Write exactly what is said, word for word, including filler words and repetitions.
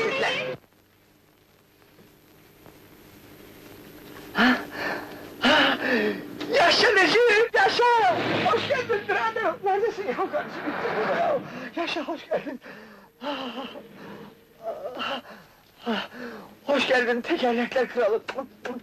Bekle! Ha? Ha? Yaşa Necip, yaşa! Hoş geldin birader! Neredesin ya kardeşim? Bitti burada ya! Yaşa, hoş geldin! Ah, ah, ah. Hoş geldin tekerlekler kralı!